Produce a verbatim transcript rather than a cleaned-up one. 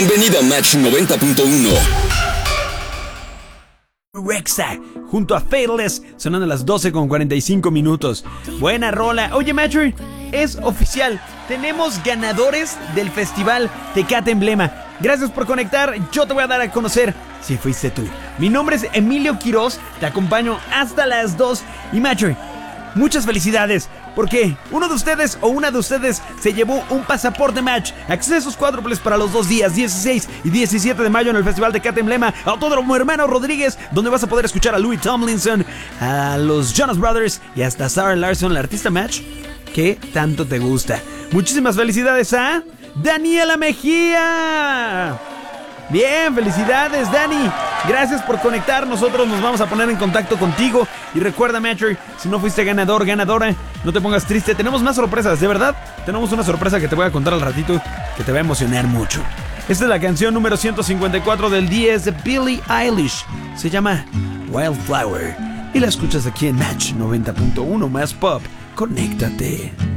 Bienvenido a Match noventa punto uno. Rexa, junto a Faithless, sonando a las doce con cuarenta y cinco minutos. Buena rola. Oye, Matcher, es oficial. Tenemos ganadores del festival Tecate Emblema. Gracias por conectar. Yo te voy a dar a conocer si fuiste tú. Mi nombre es Emilio Quiroz. Te acompaño hasta las dos. Y Matcher, muchas felicidades, porque uno de ustedes o una de ustedes se llevó un pasaporte Match, accesos cuádruples para los dos días, dieciséis y diecisiete de mayo en el Festival Tecate Emblema, Autódromo Hermano Rodríguez, donde vas a poder escuchar a Louis Tomlinson, a los Jonas Brothers y hasta Sarah Larson, la artista Match que tanto te gusta. Muchísimas felicidades a Daniela Mejía. Bien, felicidades, Dani. Gracias por conectar. Nosotros nos vamos a poner en contacto contigo. Y recuerda, Matcher, si no fuiste ganador, ganadora, no te pongas triste. Tenemos más sorpresas, de verdad. Tenemos una sorpresa que te voy a contar al ratito, que te va a emocionar mucho. Esta es la canción número ciento cincuenta y cuatro del día, es de Billie Eilish. Se llama Wildflower. Y la escuchas aquí en Match noventa punto uno más Pop. Conéctate.